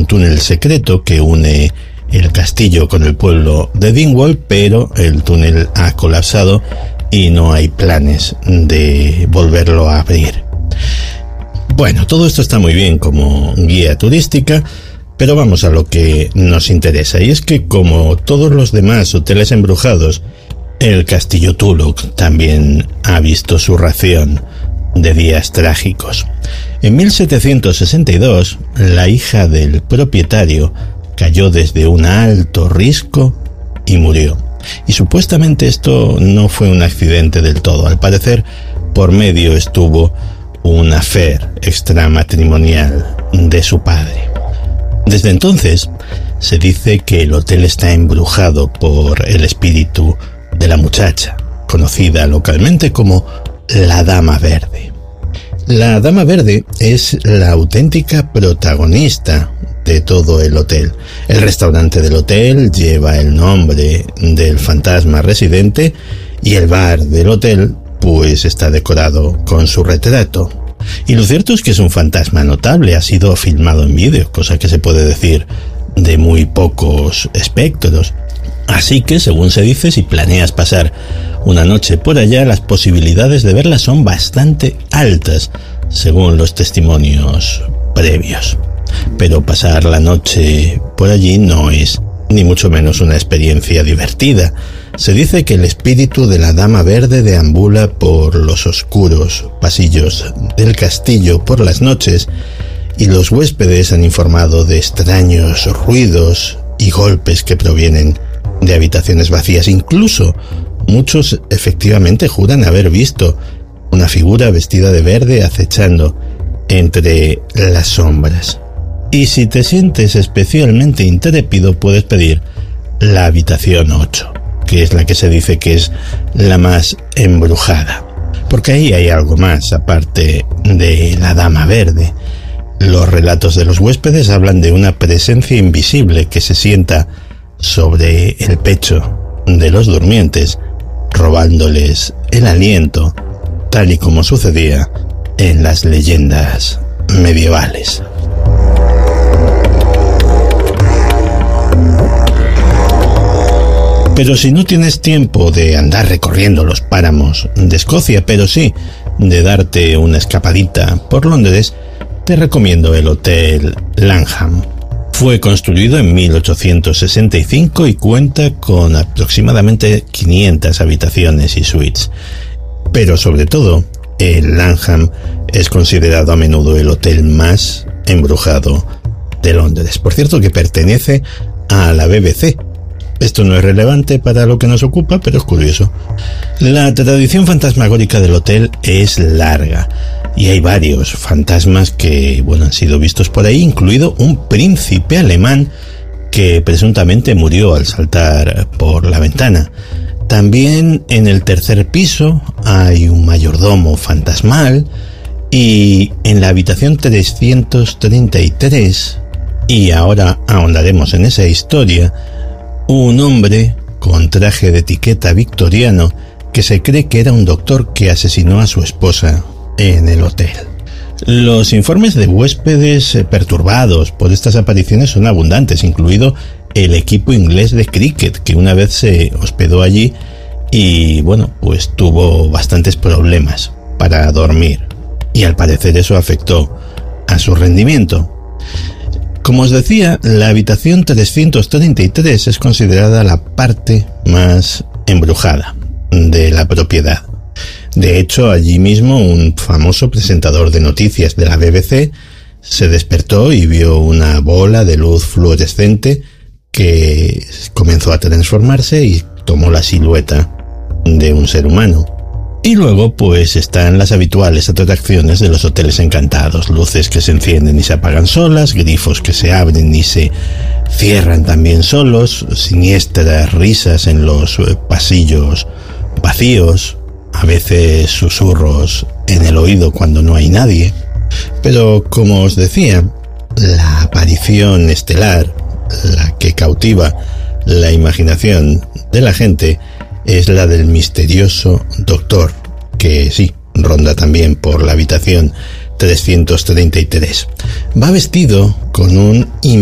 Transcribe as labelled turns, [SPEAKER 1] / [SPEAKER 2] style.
[SPEAKER 1] un túnel secreto que une el castillo con el pueblo de Dingwall, pero el túnel ha colapsado y no hay planes de volverlo a abrir. Bueno, todo esto está muy bien como guía turística, pero vamos a lo que nos interesa, y es que, como todos los demás hoteles embrujados, el castillo Tulloch también ha visto su ración de días trágicos. En 1762, la hija del propietario cayó desde un alto risco y murió. Y supuestamente esto no fue un accidente del todo. Al parecer, por medio estuvo un affair extramatrimonial de su padre. Desde entonces, se dice que el hotel está embrujado por el espíritu de la muchacha, conocida localmente como la Dama Verde. La Dama Verde es la auténtica protagonista de todo el hotel. El restaurante del hotel lleva el nombre del fantasma residente y el bar del hotel pues está decorado con su retrato. Y lo cierto es que es un fantasma notable, ha sido filmado en vídeo, cosa que se puede decir de muy pocos espectros. Así que, según se dice, si planeas pasar una noche por allá, las posibilidades de verla son bastante altas, según los testimonios previos. Pero pasar la noche por allí no es ni mucho menos una experiencia divertida. Se dice que el espíritu de la Dama Verde deambula por los oscuros pasillos del castillo por las noches, y los huéspedes han informado de extraños ruidos y golpes que provienen de habitaciones vacías. Incluso muchos efectivamente juran haber visto una figura vestida de verde acechando entre las sombras. Y si te sientes especialmente intrépido, puedes pedir la habitación 8, que es la que se dice que es la más embrujada, porque ahí hay algo más aparte de la Dama Verde. Los relatos de los huéspedes hablan de una presencia invisible que se sienta sobre el pecho de los durmientes, robándoles el aliento, tal y como sucedía en las leyendas medievales. Pero si no tienes tiempo de andar recorriendo los páramos de Escocia, pero sí de darte una escapadita por Londres, te recomiendo el Hotel Langham. Fue construido en 1865 y cuenta con aproximadamente 500 habitaciones y suites. Pero sobre todo, el Langham es considerado a menudo el hotel más embrujado de Londres. Por cierto, que pertenece a la BBC. Esto no es relevante para lo que nos ocupa, pero es curioso. La tradición fantasmagórica del hotel es larga y hay varios fantasmas que, han sido vistos por ahí, incluido un príncipe alemán que presuntamente murió al saltar por la ventana. También en el tercer piso hay un mayordomo fantasmal, y en la habitación 333, y ahora ahondaremos en esa historia, un hombre con traje de etiqueta victoriano que se cree que era un doctor que asesinó a su esposa en el hotel. Los informes de huéspedes perturbados por estas apariciones son abundantes, incluido el equipo inglés de cricket que una vez se hospedó allí y tuvo bastantes problemas para dormir, y al parecer eso afectó a su rendimiento. Como os decía, la habitación 333 es considerada la parte más embrujada de la propiedad. De hecho, allí mismo un famoso presentador de noticias de la BBC se despertó y vio una bola de luz fluorescente que comenzó a transformarse y tomó la silueta de un ser humano. Y luego están las habituales atracciones de los hoteles encantados: luces que se encienden y se apagan solas, grifos que se abren y se cierran también solos, siniestras risas en los pasillos vacíos, a veces susurros en el oído cuando no hay nadie. Pero como os decía, la aparición estelar, la que cautiva la imaginación de la gente, es la del misterioso doctor, que sí, ronda también por la habitación 333. Va vestido con un